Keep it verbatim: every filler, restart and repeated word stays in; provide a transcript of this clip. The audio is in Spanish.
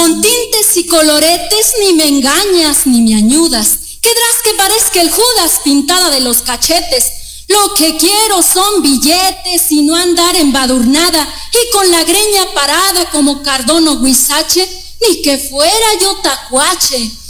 Con tintes y coloretes ni me engañas ni me añudas. Querrás que parezca el Judas pintada de los cachetes. Lo que quiero son billetes y no andar embadurnada y con la greña parada como Cardono Huizache, ni que fuera yo tacuache.